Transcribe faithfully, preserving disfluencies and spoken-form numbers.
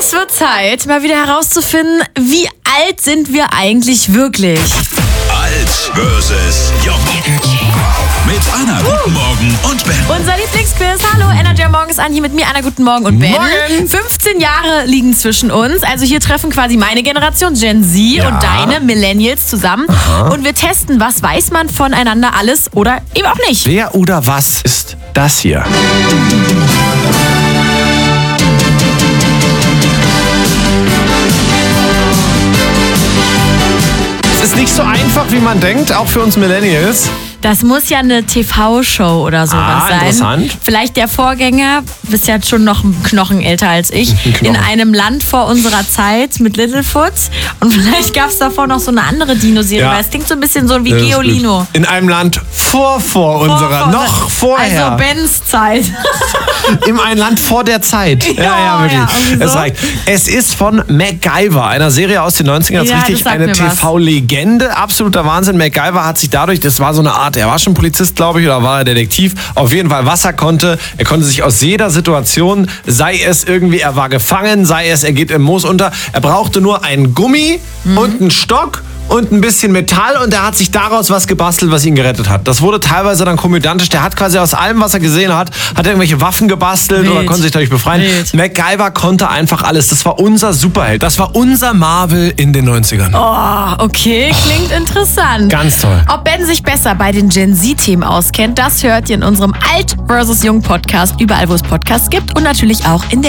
Es wird Zeit, mal wieder herauszufinden, wie alt sind wir eigentlich wirklich? Alt versus Jung. Mit Anna, guten Morgen und Ben. Unser Lieblingsquiz. Hallo, Energy Morgens an, hier mit mir, Anna, guten Morgen und Ben. Morgen. fünfzehn Jahre liegen zwischen uns. Also hier treffen quasi meine Generation Gen Z Ja. und deine Millennials zusammen. Aha. Und wir testen, was weiß man voneinander alles oder eben auch nicht. Wer oder was ist das hier? Es ist nicht so einfach, wie man denkt, auch für uns Millennials. Das muss ja eine T V-Show oder sowas Ah, sein. interessant. Vielleicht der Vorgänger, bist ja schon noch ein Knochen älter als ich, Ein Knochen. in einem Land vor unserer Zeit mit Littlefoot. Und vielleicht gab es davor noch so eine andere Dino-Serie, Ja. weil es klingt so ein bisschen so wie Das ist Geolino. gut. In einem Land vor, vor unserer, Vor- noch vorher. Also Bens Zeit. In einem Land vor der Zeit. Ja, Ja, ja, wirklich. ja, irgendwie Es so. reicht. Es ist von MacGyver, einer Serie aus den neunzigern. Ja, richtig das sagt eine mir T V-Legende. Absoluter Wahnsinn. MacGyver hat sich dadurch, das war so eine Art, er war schon Polizist, glaube ich, oder war er Detektiv, auf jeden Fall, was er konnte. Er konnte sich aus jeder Situation, sei es irgendwie, er war gefangen, sei es, er geht im Moos unter, er brauchte nur einen Gummi Mhm. und einen Stock und ein bisschen Metall und er hat sich daraus was gebastelt, was ihn gerettet hat. Das wurde teilweise dann komödiantisch. Der hat quasi aus allem, was er gesehen hat, hat er irgendwelche Waffen gebastelt Wild. oder konnte sich dadurch befreien. Wild. MacGyver konnte einfach alles. Das war unser Superheld. Das war unser Marvel in den neunzigern. Oh, okay, klingt interessant. Ganz toll. Ob Ben sich besser bei den Gen Z-Themen auskennt, das hört ihr in unserem Alt versus Jung Podcast, überall wo es Podcasts gibt und natürlich auch in der